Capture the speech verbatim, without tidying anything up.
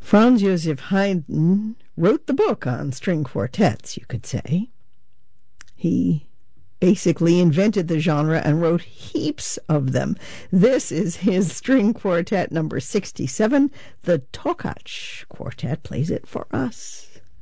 Franz Joseph Haydn wrote the book on string quartets, you could say. He basically invented the genre and wrote heaps of them. This is his string quartet number sixty-seven. The Tokach Quartet plays it for us.